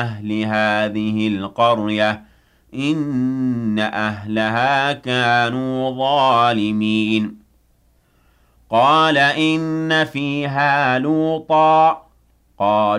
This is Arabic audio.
أهل هذه القرية إن أهلها كانوا ظالمين قال إن فيها لوطا قال